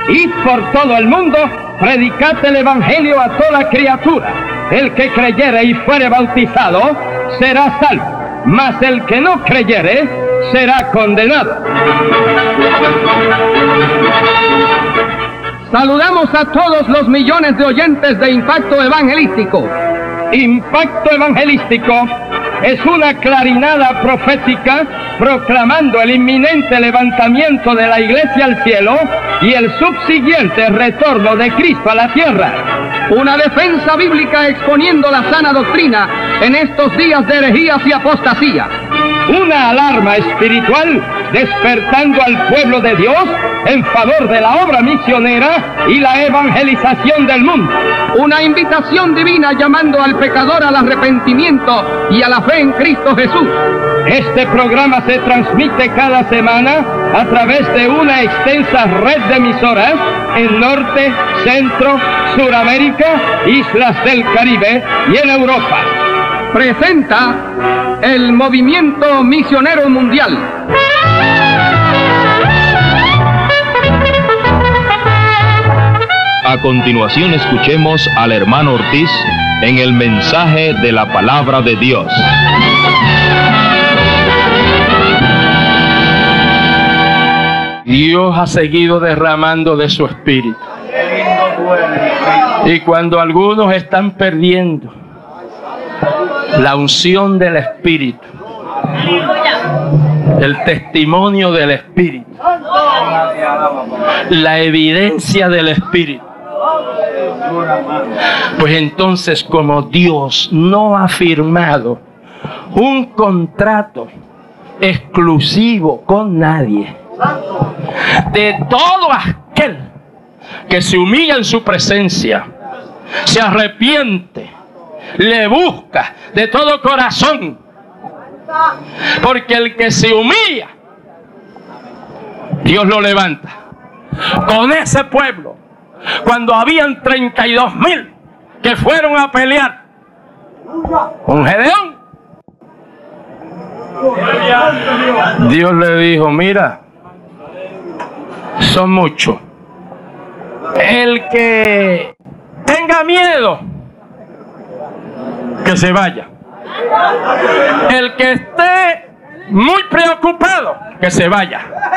Id por todo el mundo, predicad el Evangelio a toda criatura. El que creyere y fuere bautizado será salvo, mas el que no creyere será condenado. Saludamos a todos los millones de oyentes de Impacto Evangelístico. Impacto Evangelístico es una clarinada profética proclamando el inminente levantamiento de la Iglesia al cielo y el subsiguiente retorno de Cristo a la tierra. Una defensa bíblica exponiendo la sana doctrina en estos días de herejías y apostasía. Una alarma espiritual despertando al pueblo de Dios en favor de la obra misionera y la evangelización del mundo. Una invitación divina llamando al pecador al arrepentimiento y a la fe en Cristo Jesús. Este programa se transmite cada semana a través de una extensa red de emisoras en Norte, Centro, Suramérica, Islas del Caribe y en Europa. Presenta el Movimiento Misionero Mundial. A continuación escuchemos al hermano Ortiz en el mensaje de la palabra de Dios. Dios ha seguido derramando de su espíritu. Y cuando algunos están perdiendo la unción del espíritu, el testimonio del espíritu, la evidencia del espíritu, pues entonces, como Dios no ha firmado un contrato exclusivo con nadie, de todo aquel que se humilla en su presencia, se arrepiente, le busca de todo corazón, porque el que se humilla, Dios lo levanta. Con ese pueblo, cuando habían 32,000 que fueron a pelear con Gedeón, Dios le dijo: mira, son muchos. El que tenga miedo, que se vaya. El que esté muy preocupado, que se vaya.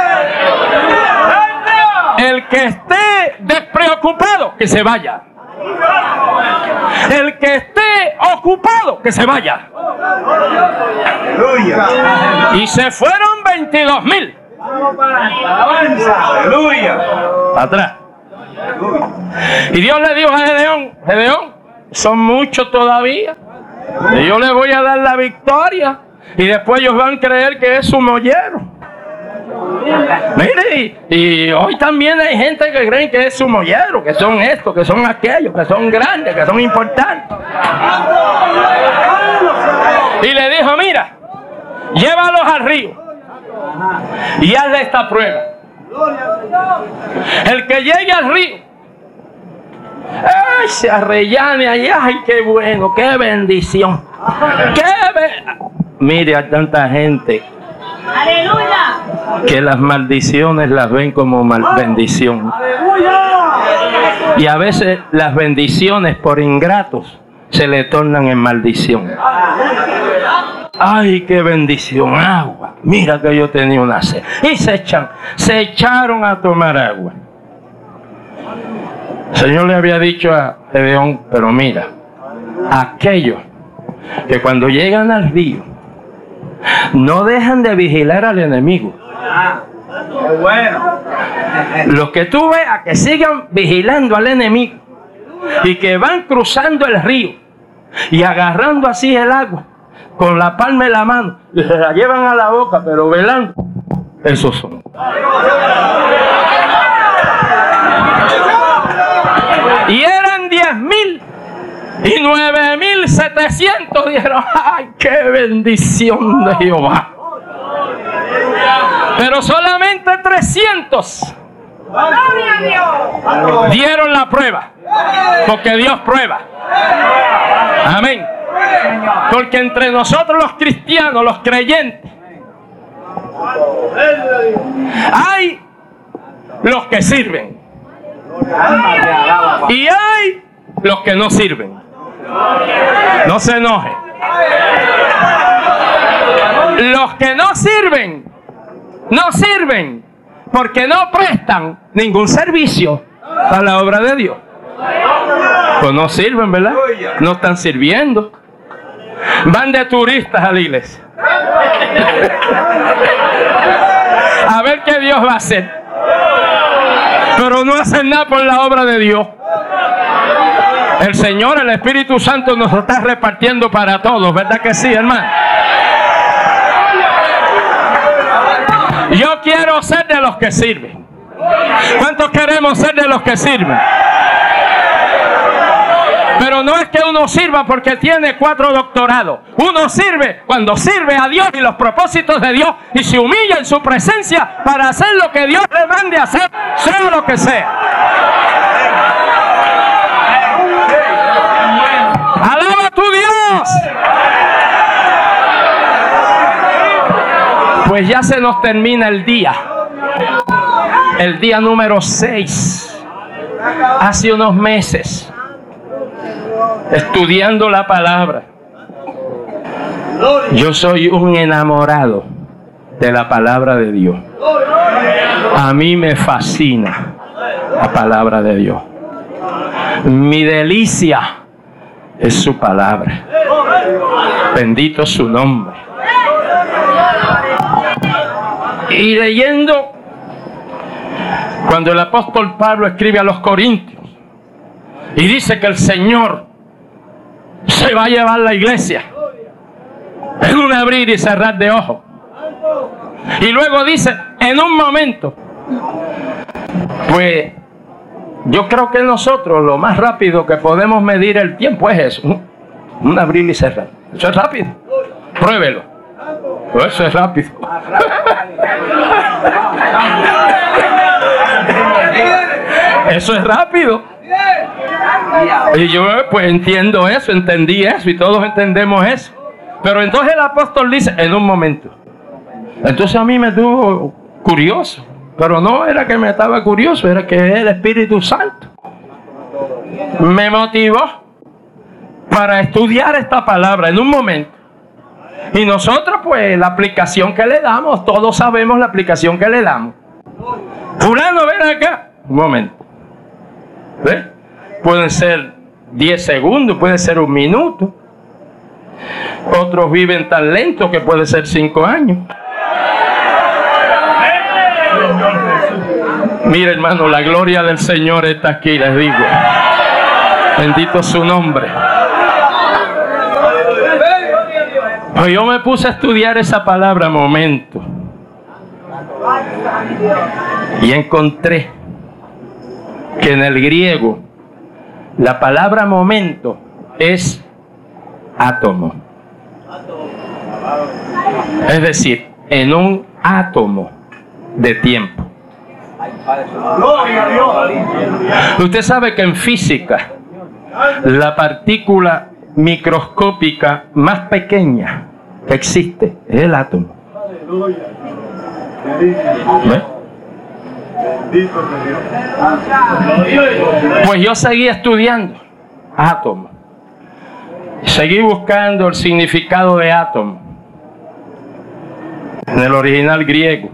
El que esté despreocupado, que se vaya. El que esté ocupado, que se vaya. Y se fueron 22,000. Atrás. Y Dios le dijo a Gedeón: Gedeón, son muchos todavía, y yo les voy a dar la victoria, y después ellos van a creer que es su mollero. Mire, y hoy también hay gente que creen que es su mollero, que son estos, que son aquellos, que son grandes, que son importantes. Y le dijo: mira, llévalos al río y hazle esta prueba. El que llegue al río, ¡ay!, se arrellane allá. ¡Ay, qué bueno! ¡Qué bendición! Mire, a tanta gente que las maldiciones las ven como bendición. Y a veces las bendiciones por ingratos se le tornan en maldición. ¡Ay, qué bendición! Agua. Mira que yo tenía una sed. Y se echaron a tomar agua. El Señor le había dicho a Gedeón: pero mira, aquellos que cuando llegan al río no dejan de vigilar al enemigo. Los que tú veas que sigan vigilando al enemigo y que van cruzando el río y agarrando así el agua con la palma de la mano y se la llevan a la boca, pero velando, esos son. Y eran 10,000 y 9,700 dijeron: ¡ay, qué bendición de Jehová! Pero solamente 300 dieron la prueba, porque Dios prueba. Amén. Porque entre nosotros los cristianos, los creyentes, hay los que sirven Y hay los que no sirven. No se enoje. Los que no sirven porque no prestan ningún servicio a la obra de Dios. Pues no sirven, ¿verdad? No están sirviendo. Van de turistas a la iglesia. A ver qué Dios va a hacer. Pero no hacen nada por la obra de Dios. El Señor, el Espíritu Santo nos está repartiendo para todos, ¿verdad que sí, hermano? Yo quiero ser de los que sirven. ¿Cuántos queremos ser de los que sirven? Pero no es que uno sirva porque tiene 4 doctorados. Uno sirve cuando sirve a Dios y los propósitos de Dios y se humilla en su presencia para hacer lo que Dios le mande a hacer, sea lo que sea. ¡Alaba a tu Dios! Pues ya se nos termina el día número 6. Hace unos meses, estudiando la palabra, yo soy un enamorado de la palabra de Dios. A mí me fascina la palabra de Dios. Mi delicia es su palabra. Bendito su nombre. Y leyendo, cuando el apóstol Pablo escribe a los Corintios y dice que el Señor se va a llevar la iglesia en un abrir y cerrar de ojos, y luego dice en un momento, pues yo creo que nosotros lo más rápido que podemos medir el tiempo es eso, un abrir y cerrar. Eso es rápido, pruébelo. Eso es rápido. Eso es rápido. Y yo pues entiendo eso, entendí eso y todos entendemos eso. Pero entonces el apóstol dice, en un momento. Entonces a mí me tuvo curioso. Pero no era que me estaba curioso, era que el Espíritu Santo me motivó para estudiar esta palabra en un momento. Y nosotros pues la aplicación que le damos, todos sabemos la aplicación que le damos. Fulano, ven acá. Un momento. ¿Ves? Pueden ser 10 segundos, puede ser 1 minuto. Otros viven tan lento que puede ser 5 años. Mire, hermano, la gloria del Señor está aquí, les digo. Bendito su nombre. Pues yo me puse a estudiar esa palabra momento. Y encontré que en el griego la palabra momento es átomo. Es decir, en un átomo de tiempo. Usted sabe que en física la partícula microscópica más pequeña que existe es el átomo. ¿Ve? Pues yo seguí estudiando átomo. Seguí buscando el significado de átomo en el original griego.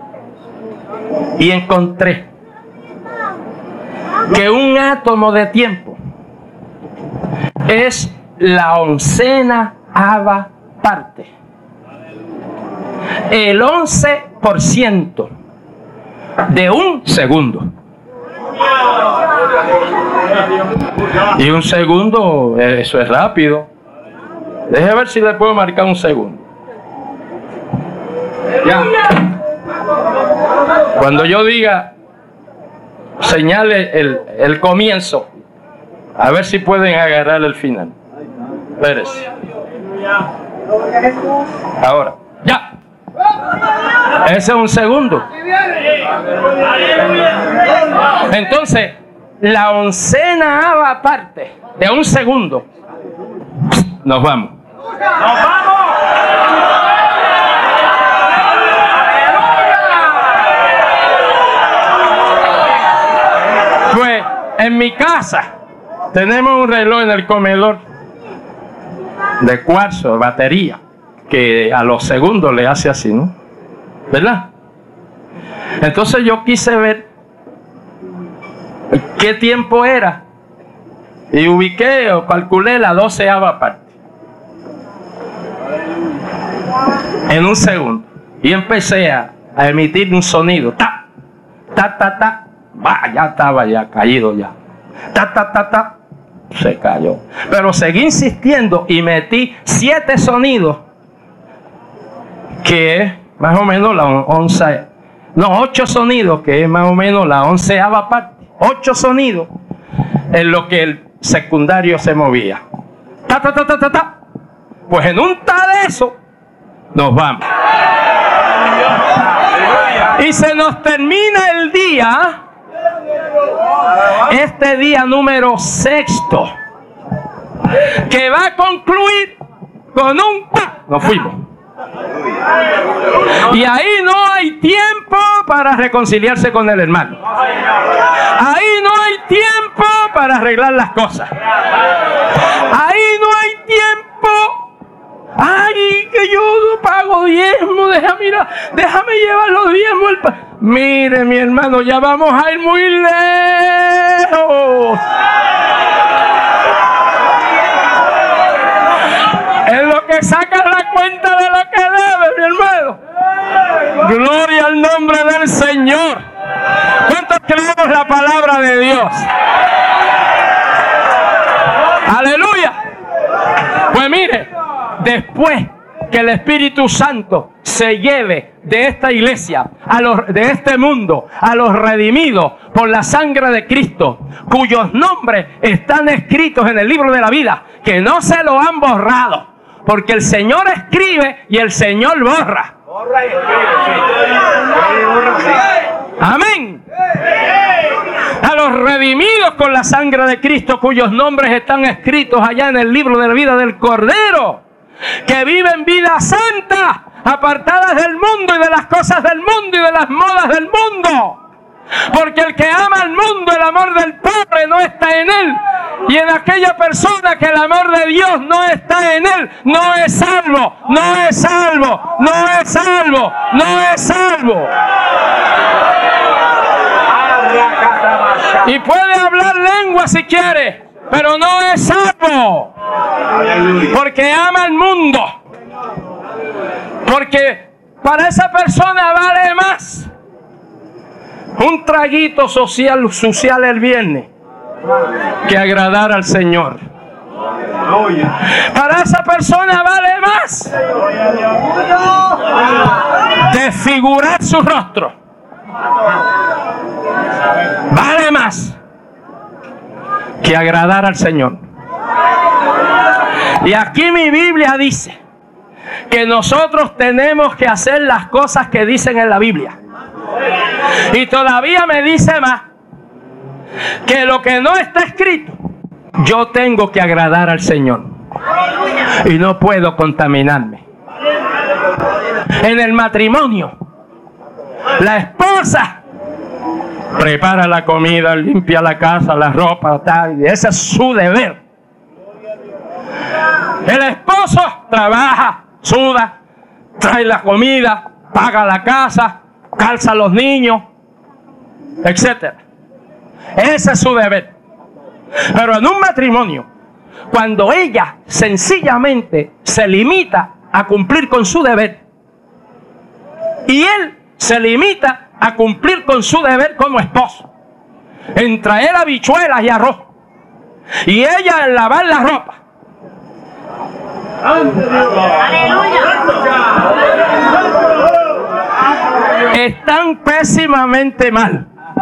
Y encontré que un átomo de tiempo es la 11ª parte, el 11% de un segundo. Y un segundo, eso es rápido. Deje ver si le puedo marcar un segundo. Ya. Cuando yo diga, señale el comienzo, a ver si pueden agarrar el final. Espérese. Ahora, ya. Ese es un segundo. Entonces, la 11ª parte de un segundo. Nos vamos. ¡Nos vamos! Pues En mi casa tenemos un reloj en el comedor de cuarzo, de batería, que a los segundos le hace así, ¿no? ¿Verdad? Entonces yo quise ver qué tiempo era y ubiqué o calculé la 12ª parte en un segundo y empecé a emitir un sonido, ta, ta, ta, ta. Bah, ya estaba ya caído ya, ta, ta, ta, ta. Se cayó, pero seguí insistiendo y metí 7 sonidos, que es más o menos la 8 sonidos, que es más o menos la 11ª parte. 8 sonidos en lo que el secundario se movía. Ta, ta, ta, ta, ta, ta. Pues en un tal de eso nos vamos. Y se nos termina el día, este día número 6º, que va a concluir con un pa. Nos fuimos. Y ahí no hay tiempo para reconciliarse con el hermano. Ahí no hay tiempo para arreglar las cosas. Ahí no hay tiempo. Ay, que yo no pago diezmo. Déjame llevar los diezmos. Mire, mi hermano, ya vamos a ir muy lejos. Es lo que sacas la cuenta de lo que debes, mi hermano. Gloria al nombre del Señor. ¿Cuántos creemos la palabra de Dios? Aleluya. Pues mire, después que el Espíritu Santo se lleve de esta iglesia, de este mundo, a los redimidos por la sangre de Cristo, cuyos nombres están escritos en el libro de la vida, que no se lo han borrado, porque el Señor escribe y el Señor borra. Amén. A los redimidos con la sangre de Cristo, cuyos nombres están escritos allá en el libro de la vida del Cordero, que viven vida santa, apartadas del mundo y de las cosas del mundo y de las modas del mundo. Porque el que ama al mundo, el amor del Padre no está en él. Y en aquella persona que el amor de Dios no está en él, no es salvo, no es salvo, no es salvo, no es salvo. Y puede hablar lengua si quiere, pero no es salvo. Porque ama al mundo. Porque para esa persona vale más un traguito social el viernes que agradar al Señor. Para esa persona vale más desfigurar su rostro. Vale más que agradar al Señor. Y aquí mi Biblia dice que nosotros tenemos que hacer las cosas que dicen en la Biblia. Y todavía me dice más, que lo que no está escrito, yo tengo que agradar al Señor. Y no puedo contaminarme. En el matrimonio, la esposa prepara la comida, limpia la casa, la ropa, tal, y ese es su deber. El esposo trabaja, suda, trae la comida, paga la casa, calza a los niños, etc. Ese es su deber. Pero en un matrimonio, cuando ella sencillamente se limita a cumplir con su deber y él se limita a cumplir con su deber como esposo, en traer habichuelas y arroz, y ella en lavar la ropa, están pésimamente mal.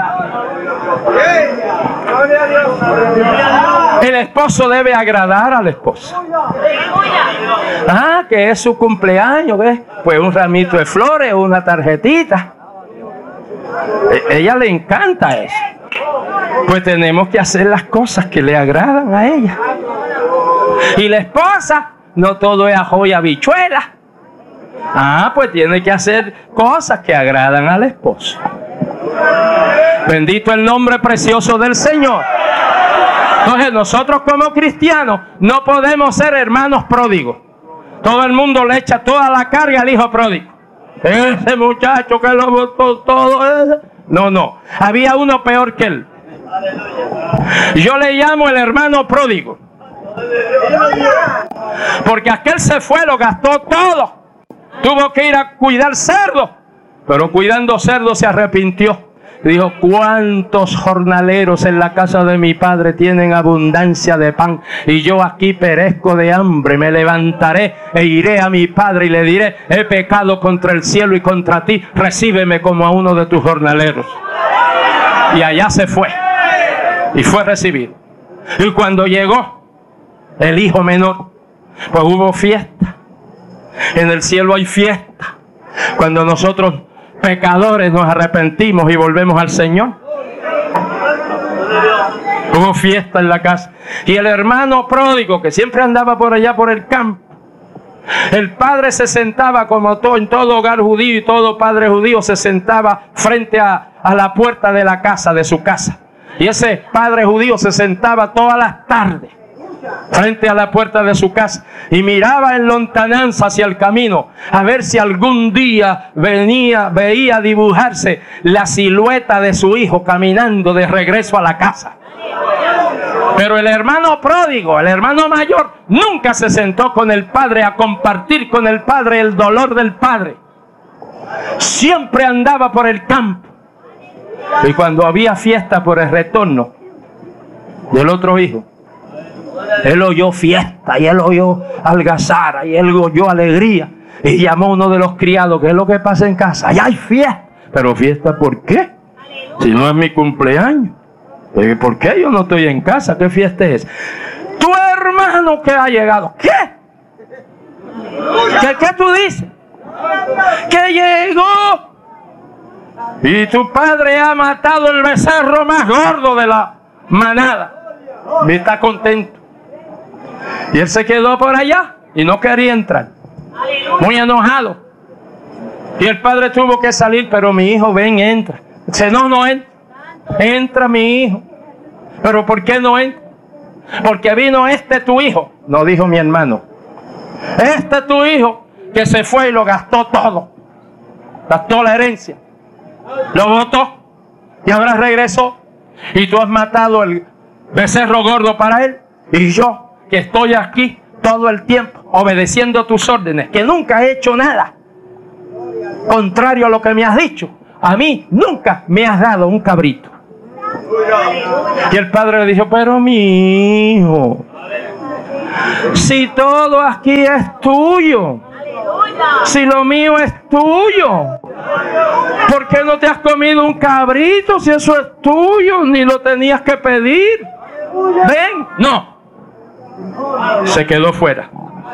El esposo debe agradar a la esposa. Ah, que es su cumpleaños, ¿ves? Pues un ramito de flores, una tarjetita. Ella le encanta eso. Pues tenemos que hacer las cosas que le agradan a ella. Y la esposa, no todo es ajo y habichuela. Ah, pues tiene que hacer cosas que agradan al esposo. Bendito el nombre precioso del Señor. Entonces nosotros como cristianos no podemos ser hermanos pródigos. Todo el mundo le echa toda la carga al hijo pródigo. Ese muchacho que lo botó todo. No. Había uno peor que él. Yo le llamo el hermano pródigo. Porque aquel se fue, lo gastó todo. Tuvo que ir a cuidar cerdos. Pero cuidando cerdos se arrepintió. Dijo, ¿cuántos jornaleros en la casa de mi padre tienen abundancia de pan? Y yo aquí perezco de hambre. Me levantaré e iré a mi padre y le diré, he pecado contra el cielo y contra ti. Recíbeme como a uno de tus jornaleros. Y allá se fue. Y fue recibido. Y cuando llegó el hijo menor, pues hubo fiesta. En el cielo hay fiesta. Cuando nosotros pecadores nos arrepentimos y volvemos al Señor. Hubo fiesta en la casa. Y el hermano pródigo, que siempre andaba por allá por el campo, el padre se sentaba como en todo hogar judío y todo padre judío se sentaba frente a la puerta de la casa, de su casa. Y ese padre judío se sentaba todas las tardes frente a la puerta de su casa y miraba en lontananza hacia el camino a ver si algún día veía dibujarse la silueta de su hijo caminando de regreso a la casa. Pero el hermano pródigo, el hermano mayor, nunca se sentó con el padre a compartir con el padre el dolor del padre. Siempre andaba por el campo. Y cuando había fiesta por el retorno del otro hijo, él oyó fiesta y él oyó algazara y él oyó alegría. Y llamó a uno de los criados, ¿qué es lo que pasa en casa? ¡Allá hay fiesta! ¿Pero fiesta por qué? Si no es mi cumpleaños. ¿Por qué yo no estoy en casa? ¿Qué fiesta es? Tu hermano que ha llegado. ¿Qué? ¿Qué tú dices? Que llegó. Y tu padre ha matado el becerro más gordo de la manada. Y está contento. Y él se quedó por allá y no quería entrar. Muy enojado. Y el padre tuvo que salir, pero mi hijo, ven, entra. Dice, no entra. Entra mi hijo. ¿Pero por qué no entra? Porque vino tu hijo. No, dijo mi hermano. Tu hijo que se fue y lo gastó todo. Gastó la herencia. Lo botó. Y ahora regresó. Y tú has matado el becerro gordo para él. Y yo, que estoy aquí todo el tiempo obedeciendo tus órdenes, que nunca he hecho nada contrario a lo que me has dicho. A mí nunca me has dado un cabrito. Y el padre le dijo, pero mi hijo, si todo aquí es tuyo, si lo mío es tuyo, ¿por qué no te has comido un cabrito si eso es tuyo? Ni lo tenías que pedir. Ven, no. Se quedó fuera.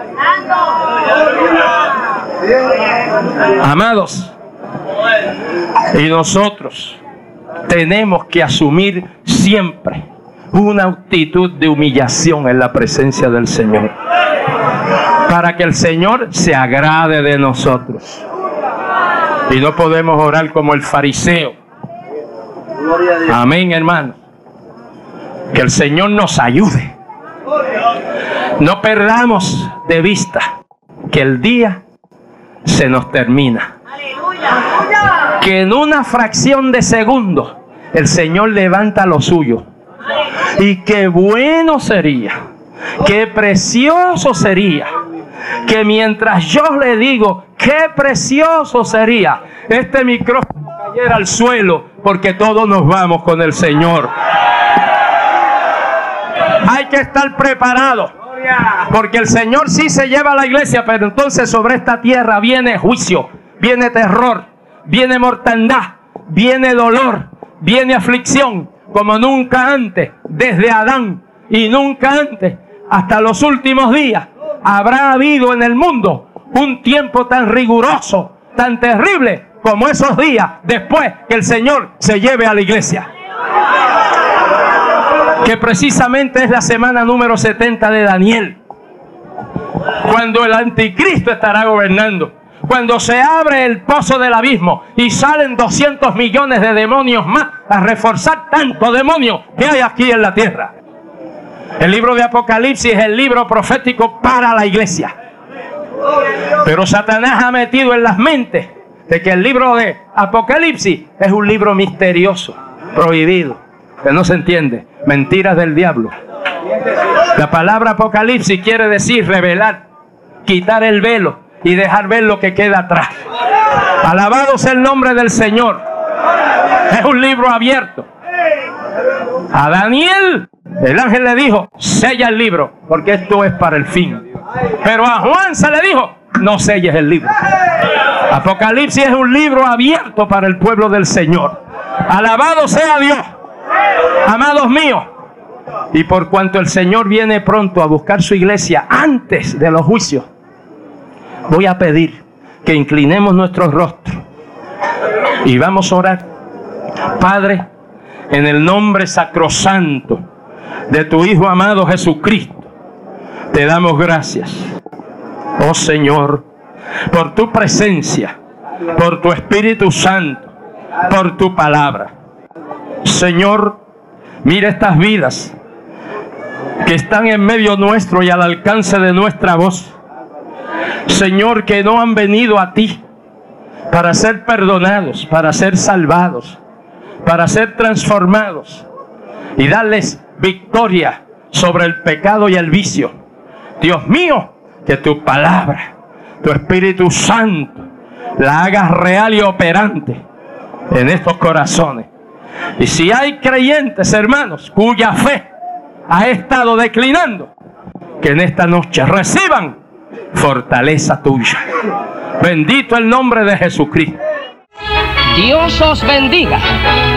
Amados, y nosotros tenemos que asumir siempre una actitud de humillación en la presencia del Señor, para que el Señor se agrade de nosotros. Y no podemos orar como el fariseo. Amén, hermano. Que el Señor nos ayude. No perdamos de vista que el día se nos termina. Que en una fracción de segundo el Señor levanta lo suyo. Y qué bueno sería, qué precioso sería, que mientras yo le digo, qué precioso sería, este micrófono cayera al suelo, porque todos nos vamos con el Señor. Hay que estar preparados, porque el Señor sí se lleva a la iglesia, pero entonces sobre esta tierra viene juicio, viene terror, viene mortandad, viene dolor, viene aflicción, como nunca antes, desde Adán y nunca antes, hasta los últimos días, habrá habido en el mundo un tiempo tan riguroso, tan terrible, como esos días después que el Señor se lleve a la iglesia. Que precisamente es la semana número 70 de Daniel, cuando el anticristo estará gobernando, cuando se abre el pozo del abismo y salen 200 millones de demonios más a reforzar tantos demonios que hay aquí en la tierra. El libro de Apocalipsis es el libro profético para la iglesia. Pero Satanás ha metido en las mentes de que el libro de Apocalipsis es un libro misterioso, prohibido, que no se entiende. Mentiras del diablo. La palabra Apocalipsis quiere decir revelar, quitar el velo y dejar ver lo que queda atrás. Alabado sea el nombre del Señor. Es un libro abierto. A Daniel, el ángel le dijo, sella el libro, porque esto es para el fin. Pero a Juan se le dijo, no selles el libro. Apocalipsis es un libro abierto para el pueblo del Señor. Alabado sea Dios. Amados míos, y por cuanto el Señor viene pronto a buscar su iglesia antes de los juicios, voy a pedir que inclinemos nuestros rostros y vamos a orar. Padre, en el nombre sacrosanto de tu Hijo amado Jesucristo, te damos gracias, oh Señor, por tu presencia, por tu Espíritu Santo, por tu palabra. Señor, mira estas vidas que están en medio nuestro y al alcance de nuestra voz. Señor, que no han venido a ti para ser perdonados, para ser salvados, para ser transformados y darles victoria sobre el pecado y el vicio. Dios mío, que tu palabra, tu Espíritu Santo, la hagas real y operante en estos corazones. Y si hay creyentes, hermanos, cuya fe ha estado declinando, que en esta noche reciban fortaleza tuya. Bendito el nombre de Jesucristo. Dios os bendiga.